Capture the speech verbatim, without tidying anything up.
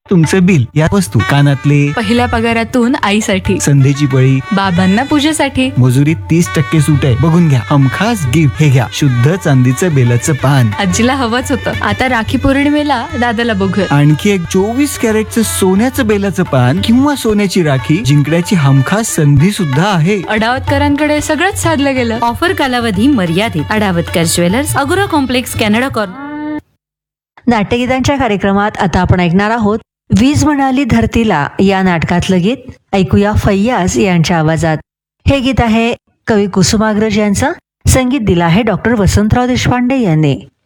तुमचं बिल, या वस्तू, कानातले, पहिल्या पगारातून आईसाठी, संधीची पळी, बाबांना पूजेसाठी, मजुरीत तीस टक्के सूट आहे, बघून घ्या. हमखास गिफ्ट, हे घ्या शुद्ध चांदीचं बेलाचं पान. आजीला हवंच होतं. आता राखी पौर्णिमेला दादाला बघू. आणखी एक चोवीस कॅरेटचं सोन्याचं बेलाचं पान किंवा सोन्याची राखी जिंकण्याची हमखास संधी सुद्धा आहे. अडावतकरांकडे सगळंच साधलं गेलं. ऑफर कालावधी मर्यादित. अडावतकर ज्वेलर्स, अगोरा कॉम्प्लेक्स, कॅनडा कॉर्नर. नाट्यगीतांच्या कार्यक्रमात आता आपण ऐकणार आहोत वीज म्हणाली धरतीला या नाटकातलं गीत. ऐकूया फैयाज यांच्या आवाजात. हे गीत आहे कवी कुसुमाग्रज यांचं. संगीत दिलं आहे डॉक्टर वसंतराव देशपांडे यांनी.